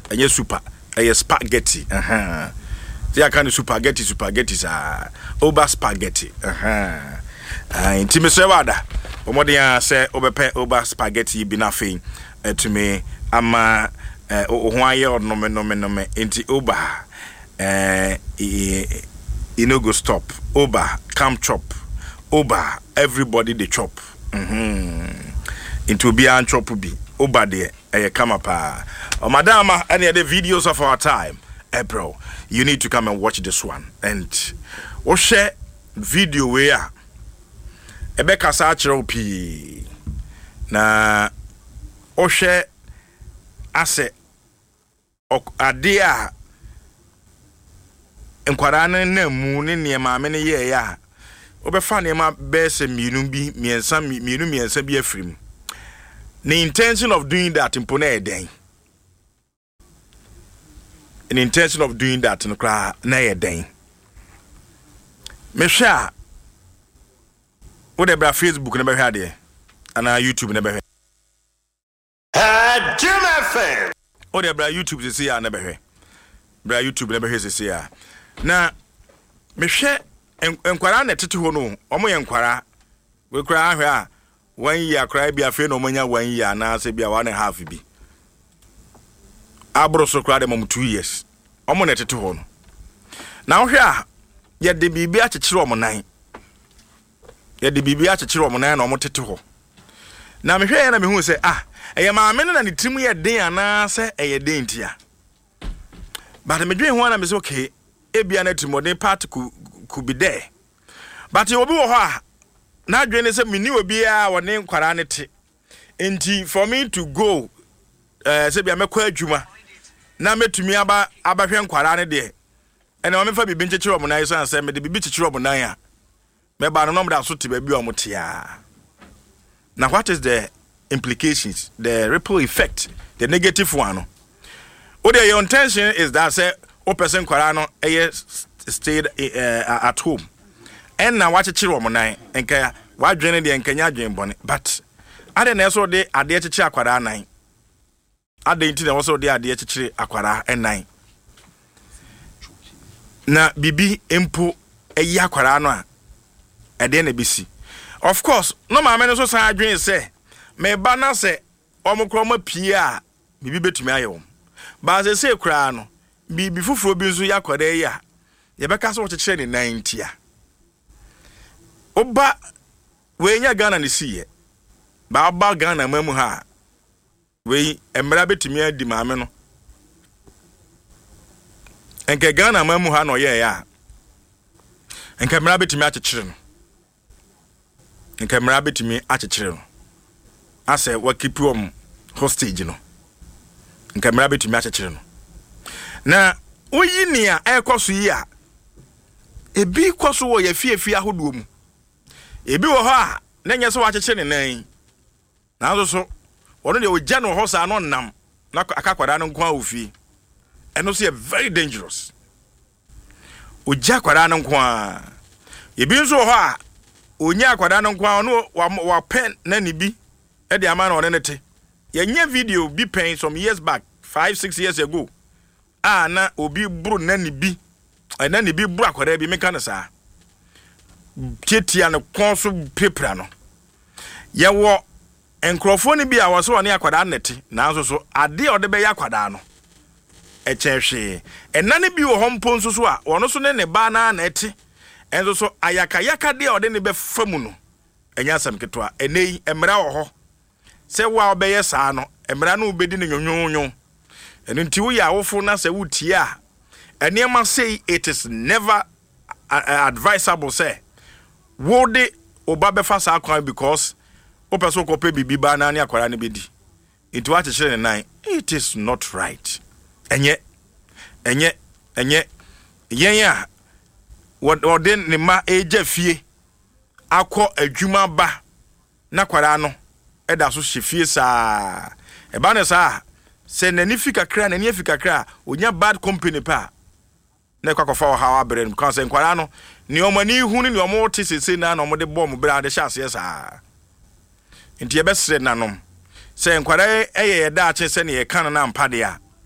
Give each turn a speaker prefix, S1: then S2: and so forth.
S1: enye super spaghetti they can spaghetti sa oba spaghetti inti me sewada omodia say obepe oba spaghetti bi na fein to me ama ho aye no inti oba no go stop oba come chop oba everybody they chop into be an chop bi oba de come up madama any other videos of our time bro you need to come and watch this one and share video where ebeka sa chiro pi na share ase ade a enkwara na mu ne niema me ne ye ya obefa niema bese mienu bi miensa bi afrim. The intention of doing that in Pune den. An intention of doing that in Kra na den. Me share whatever Facebook never had there and YouTube never had.
S2: Jim FM.
S1: Whatever YouTube is here never had. Bra YouTube never has here. Na me share enkwara na tete ho no omo ye enkwara we kra ahwe 1 year cry be afre no manya 1 year na se bia 1.5 bi abro so cry dem 2 years omo na tete ho no na hwe a ye de bibi a chekere omo nan na omo tete ho na me hwe ya na me hu se eye maame na ne tirim ye den ana se eye den tia but me dwen ho na me se okay ebia na timodin part could be there but you obi wo ho a na dwen se mini obi a woni nkwara ne te enti for me to go se bia mekwa adwuma na metumi abahwe nkwara ne de ene me fa bibi nchechire omo nan so se me de bibi chechire omo nan a me ba no no da so te ba bi omo te a. Now what is the implications, the ripple effect, the negative one? Your intention is that say o person kwara no stayed at home. And now watch chiro mo nan enka wa dwene de enkanya dwen bone but ade na so de ade chichi akwara nan ade nti na so de ade chichi akwara nan na bibi empo eyi akwara no a ade na bisi of course no ma me no so san adwen se me ba na se omukro ma pie a bibi betumi ayo ba se kura no bibi fufuro bi nso yakwara yi a ye beka so chichi ne nan ntia oba wenya Ghana ni siye ba ba Ghana mamu ha we emra betimi adi maame no enke Ghana mamu ha no ye ya enke emra betimi achechire no enke emra betimi achechire no ase wa keep hostage no enke emra betimi achechire no na oyi ni a ekoso yi a ebi koso wo ye fiefie ahodo mu ebi wo ha na nya so wacheche ne nan na so wono de ogya no ho sa no nam na akakwada no nko ofi eno so very dangerous ogya kwada no nko a ebi nso ho a onya akwada no nko a no wa pen na ni bi e de ama na one nete ye nya video bi pen some years back 5-6 years ago na obi buru na ni bi buru akwada bi meka na sa Chetia no konso pepra no ye wo enkrofo ni bi a wo so woni akwada nete na so ade ode be yakwada no echehwe enane bi wo hompo nso so a wono so ne ba na nete enso so ayaka de ode ne be famu no enya sam ketwa enei emra wo ho se wa obeye saa no emra no ubedi ne nyonyo eno nti wo ya wofo na se wutie a enema say it is never advisable say wode oba befa sa akwan because o person ko pe bibi ba na ne akwara ne bedi into what chire ne nan it is not right enye ya wode ne ma eja fie akọ adwuma ba na kwara no eda so hye sa e ba ne sa se nani fika kra nani afika kra onya bad company pa na kwakofa ha wa brem kan se nkwara no ni omani hu ni omo tisese na na omo de bom bra de hyase sa nti ye besre nanom se nkwara eye da ache se ne ye kan na mpade a